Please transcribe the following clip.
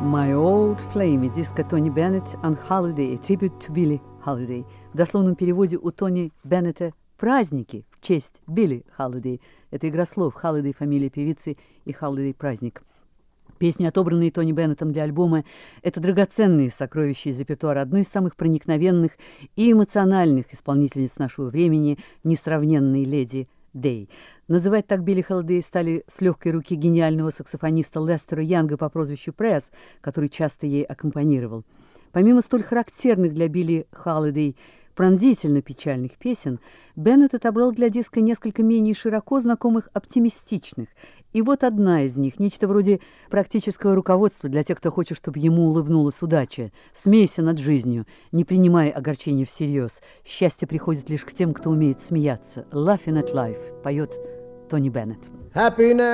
My Old Flame, диска Тони Беннет on Holiday, a tribute to Billie Holiday. В дословном переводе у Тони Беннета «Праздники» в честь Билли Holiday. Это игра слов. Holiday — фамилия певицы, и Holiday — праздник. Песни, отобранные Тони Беннетом для альбома, это драгоценные сокровища из репертуара одной из самых проникновенных и эмоциональных исполнительниц нашего времени, несравненной леди Дэй. Называть так Билли Холидей стали с легкой руки гениального саксофониста Лестера Янга по прозвищу Пресс, который часто ей аккомпанировал. Помимо столь характерных для Билли Холидей пронзительно печальных песен, Беннет отобрал для диска несколько менее широко знакомых оптимистичных. И вот одна из них, нечто вроде практического руководства для тех, кто хочет, чтобы ему улыбнулась удача. Смейся над жизнью, не принимай огорчения всерьез. Счастье приходит лишь к тем, кто умеет смеяться. Laughing at life, поет Тони Беннет.